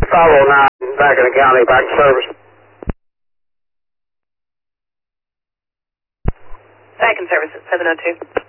509, back in the county, back to service. Back in service at 702.